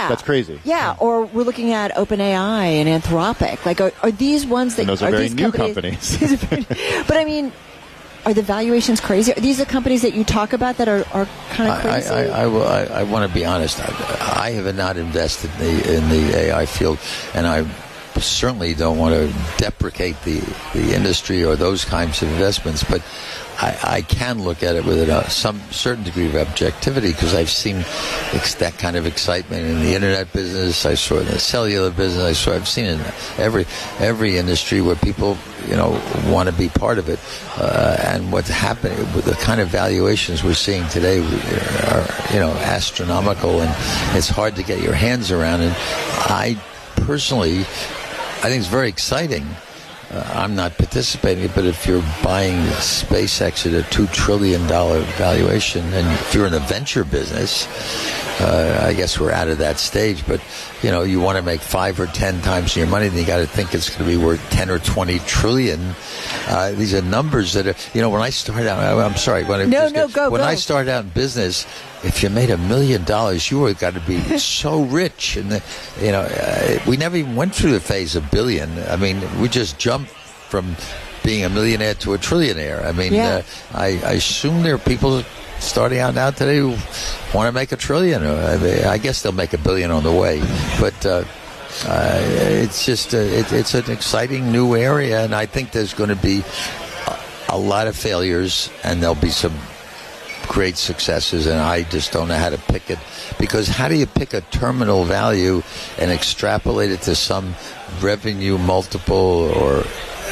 That's crazy. Yeah, or we're looking at OpenAI and Anthropic. Like, are these ones that... And those are very new companies. But, I mean, are the valuations crazy? Are these the companies that you talk about that are kind of crazy? I want to be honest. I have not invested in the AI field, and I certainly don't want to deprecate the industry or those kinds of investments, but I can look at it with some certain degree of objectivity because I've seen that kind of excitement in the internet business. I saw it in the cellular business. I've seen it in every industry where people want to be part of it. And what's happening with the kind of valuations we're seeing today are astronomical, and it's hard to get your hands around. And I personally, I think it's very exciting. I'm not participating, but if you're buying SpaceX at a $2 trillion valuation, and if you're in the venture business, I guess we're out of that stage, but you want to make 5 or 10 times your money, then you got to think it's going to be worth 10 or 20 trillion. These are numbers that are, when I started out, I'm sorry. When I started out in business, if you made $1 million, you would got to be so rich. And, we never even went through the phase of billion. I mean, we just jumped from being a millionaire to a trillionaire. I mean, I assume there are people starting out now today who want to make $1 trillion. I guess they'll make $1 billion on the way. But it's just, it's an exciting new area, and I think there's going to be a lot of failures, and there'll be some great successes, and I just don't know how to pick it, because how do you pick a terminal value and extrapolate it to some revenue multiple or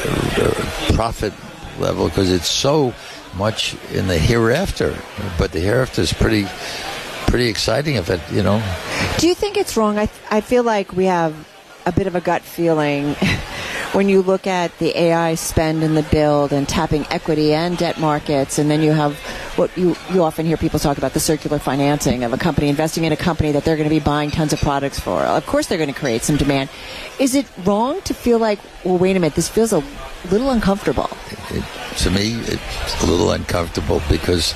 profit level, because it's so much in the hereafter, but the hereafter is pretty exciting if it, Do you think it's wrong? I feel like we have a bit of a gut feeling when you look at the AI spend and the build and tapping equity and debt markets, and then you have what you often hear people talk about, the circular financing of a company investing in a company that they're going to be buying tons of products for. Of course they're going to create some demand. Is it wrong to feel like, well, wait a minute, this feels a little uncomfortable? To me, it's a little uncomfortable because,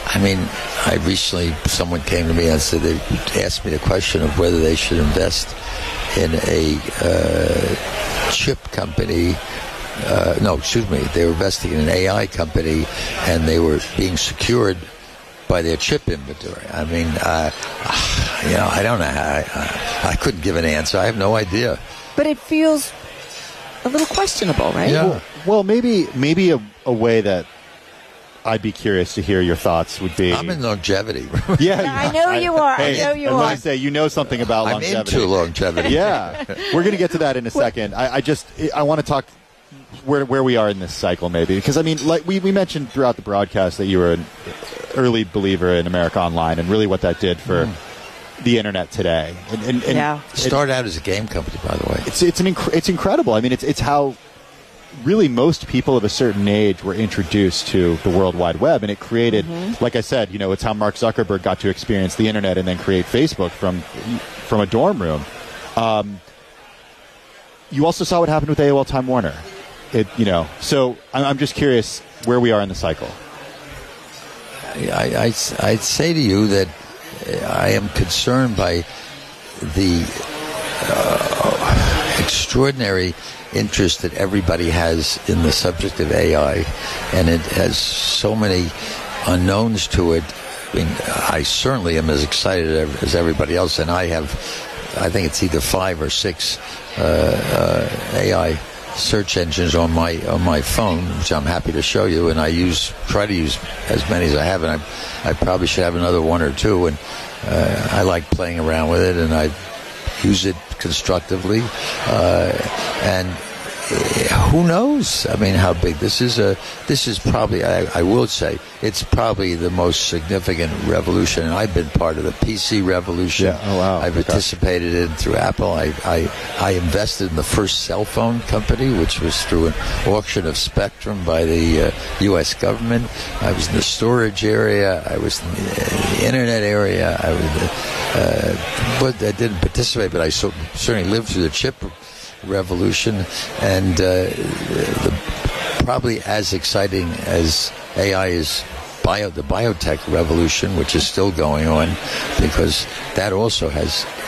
someone came to me and said, they asked me the question of whether they should invest in a chip company. They were investing in an AI company, and they were being secured by their chip inventory. I don't know. I couldn't give an answer. I have no idea. But it feels a little questionable, right? Yeah. Well, maybe a way that I'd be curious to hear your thoughts would be... I'm in longevity. Yeah. I know you are. Hey, I know you are. When I say you know something about longevity. I'm into longevity. Yeah. We're going to get to that in a second. I want to talk where we are in this cycle, maybe. Because, like we mentioned throughout the broadcast that you were an early believer in America Online and really what that did for the internet today. And It started out as a game company, by the way. It's incredible. It's how really most people of a certain age were introduced to the World Wide Web, and it created, like I said, it's how Mark Zuckerberg got to experience the internet and then create Facebook from a dorm room. You also saw what happened with AOL Time Warner. So I'm just curious where we are in the cycle. I'd say to you that I am concerned by the extraordinary interest that everybody has in the subject of AI, and it has so many unknowns to it. I certainly am as excited as everybody else, and I think it's either 5 or 6 AI search engines on my phone, which I'm happy to show you, and I try to use as many as I have, and I probably should have another 1 or 2, and I like playing around with it, and I use it constructively, and who knows? How big this is. This is probably, I will say, it's probably the most significant revolution. And I've been part of the PC revolution. Yeah. Oh, wow. I participated in through Apple. I invested in the first cell phone company, which was through an auction of spectrum by the U.S. government. I was in the storage area. I was in the internet area. But I didn't participate, but I certainly lived through the chip revolution, and probably as exciting as AI is the biotech revolution, which is still going on, because that also has